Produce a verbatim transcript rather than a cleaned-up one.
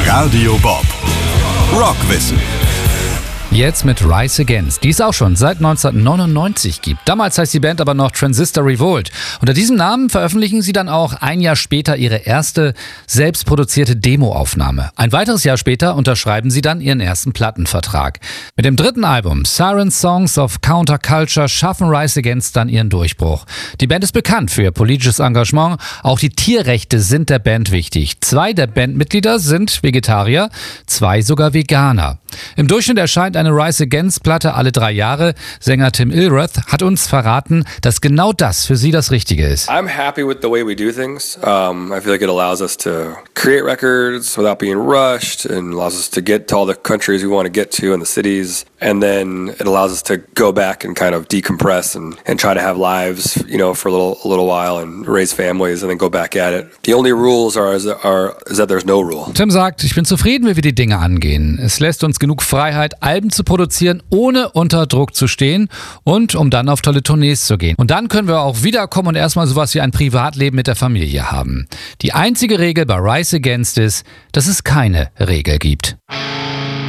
Radio Bob. Rockwissen. Jetzt mit Rise Against, die es auch schon seit neunzehnhundertneunundneunzig gibt. Damals heißt die Band aber noch Transistor Revolt. Unter diesem Namen veröffentlichen sie dann auch ein Jahr später ihre erste selbstproduzierte Demoaufnahme. Ein weiteres Jahr später unterschreiben sie dann ihren ersten Plattenvertrag. Mit dem dritten Album Siren Songs of Counterculture schaffen Rise Against dann ihren Durchbruch. Die Band ist bekannt für ihr politisches Engagement. Auch die Tierrechte sind der Band wichtig. Zwei der Bandmitglieder sind Vegetarier, zwei sogar Veganer. Im Durchschnitt erscheint eine Rise Against Platte alle drei Jahre. Sänger Tim Illrath hat uns verraten, dass genau das für sie das Richtige ist. I'm happy with the way we do things. Um, I feel like it allows us to create records without being rushed and allows us to get to all the countries we want to get to and the cities. And then it allows us to go back and kind of decompress and, and try to have lives, you know, for a little a little while and raise families and then go back at it. The only rules are, is, are, is that there's no rule. Tim sagt, ich bin zufrieden, wie wir die Dinge angehen. Es lässt uns genug Freiheit, Alben zu produzieren, ohne unter Druck zu stehen und um dann auf tolle Tournees zu gehen. Und dann können wir auch wiederkommen und erstmal sowas wie ein Privatleben mit der Familie haben. Die einzige Regel bei Rise Against ist, dass es keine Regel gibt.